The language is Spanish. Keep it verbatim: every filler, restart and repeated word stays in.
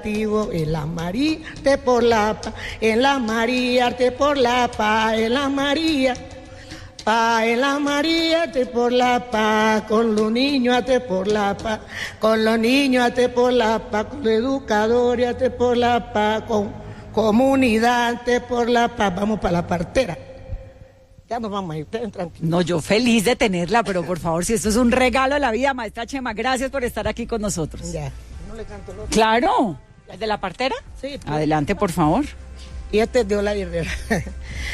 En la María, te por la paz, en la María, te por la paz, en la María, paz, en la María, te por la paz, con los niños, te por la paz, con los niños, te por la paz, con los educadores, te por la paz, con comunidad, te por la paz. Vamos para la partera. Ya nos vamos a ir, ustedes tranquilos. No, yo feliz de tenerla, pero por favor, si esto es un regalo de la vida, maestra Chema, gracias por estar aquí con nosotros. Ya, no le canto el otro. Claro. ¿El de la partera? Sí. Pues. Adelante, por favor. Y este es de Olay Herrera.